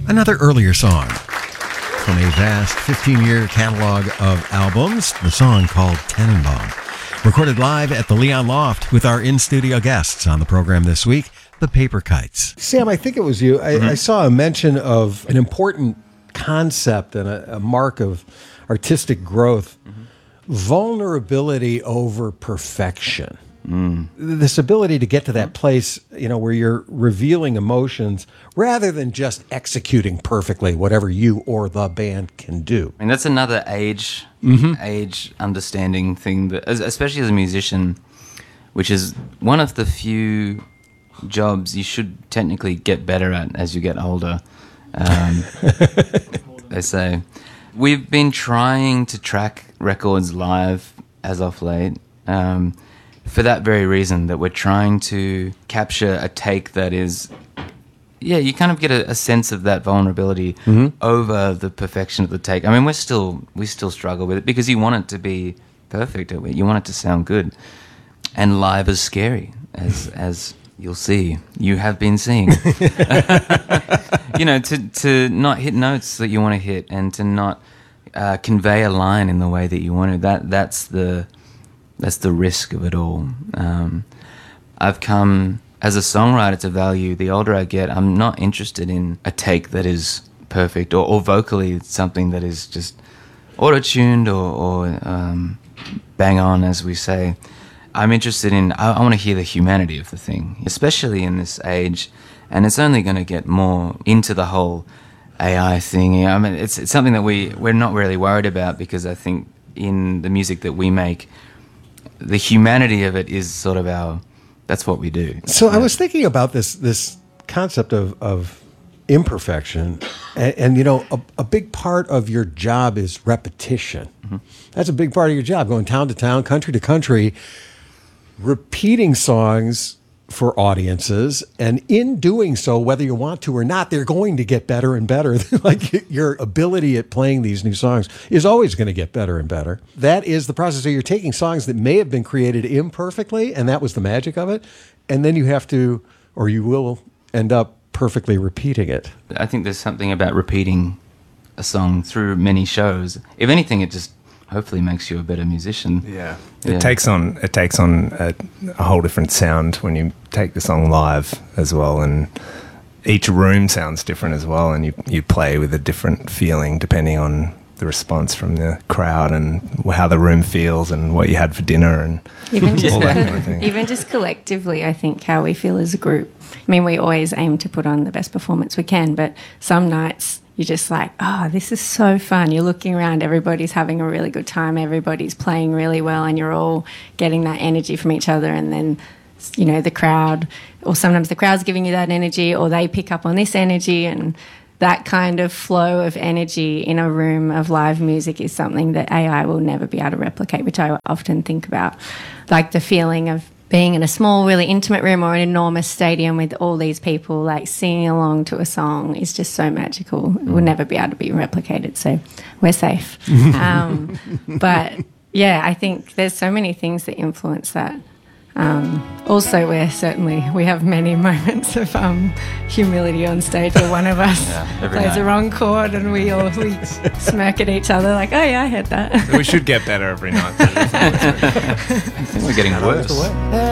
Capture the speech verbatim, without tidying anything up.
Another earlier song from a vast fifteen-year catalog of albums, the song called Tannenbaum. Recorded live at the Leon Loft with our in-studio guests on the program this week, the Paper Kites. Sam, I think it was you. I, mm-hmm. I saw a mention of an important concept and a, a mark of artistic growth, mm-hmm. vulnerability over perfection. Mm. This ability to get to that place, you know, where you're revealing emotions rather than just executing perfectly whatever you or the band can do. I mean, that's another age, mm-hmm. age understanding thing, that, especially as a musician, which is one of the few jobs you should technically get better at as you get older. Um, they say. We've been trying to track records live as of late. Um, for that very reason, that we're trying to capture a take that is, yeah, you kind of get a, a sense of that vulnerability mm-hmm. over the perfection of the take. I mean, we're still, we still struggle with it because you want it to be perfect. You want it to sound good. And live is scary, as as you'll see. You have been seeing. You know, to, to not hit notes that you want to hit and to not uh, convey a line in the way that you want to, that, that's the... That's the risk of it all. Um, I've come, as a songwriter, to value, the older I get, I'm not interested in a take that is perfect or, or vocally something that is just auto-tuned or, or um, bang on, as we say. I'm interested in, I, I want to hear the humanity of the thing, especially in this age. And it's only going to get more into the whole A I thing. I mean, it's, it's something that we, we're not really worried about because I think in the music that we make, the humanity of it is sort of our, that's what we do. So yeah. I was thinking about this this concept of, of imperfection, and, and you know, a, a big part of your job is repetition. Mm-hmm. That's a big part of your job, going town to town, country to country, repeating songs for audiences, and in doing so, whether you want to or not, they're going to get better and better. Like your ability at playing these new songs is always going to get better and better. That is the process. So you're taking songs that may have been created imperfectly, and that was the magic of it, and then you have to, or you will end up perfectly repeating it. I think there's something about repeating a song through many shows. If anything, it just hopefully makes you a better musician. Yeah, it yeah. takes on it takes on a, a whole different sound when you take the song live as well, and each room sounds different as well, and you you play with a different feeling depending on the response from the crowd and how the room feels and what you had for dinner and even just all that kind of thing. Even just collectively, I think how we feel as a group. I mean, we always aim to put on the best performance we can, but some nights you're just like, oh, this is so fun. You're looking around, everybody's having a really good time, everybody's playing really well, and you're all getting that energy from each other. And then, you know, the crowd, or sometimes the crowd's giving you that energy, or they pick up on this energy, and that kind of flow of energy in a room of live music is something that A I will never be able to replicate, which I often think about. Like the feeling of being in a small, really intimate room or an enormous stadium with all these people like singing along to a song is just so magical. It will never be able to be replicated, so we're safe. um, but yeah, I think there's so many things that influence that. Um, also, we're certainly, we have many moments of um, humility on stage where one of us yeah, plays night. the wrong chord and we all we smirk at each other like, oh yeah, I heard that. We should get better every night. I think we're getting worse.